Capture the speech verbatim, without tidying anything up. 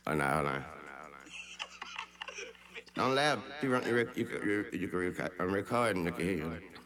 Oh, no, hold on. Don't laugh. You, run, you, rec- you, can- you, you can record. I'm recording. I can hear you.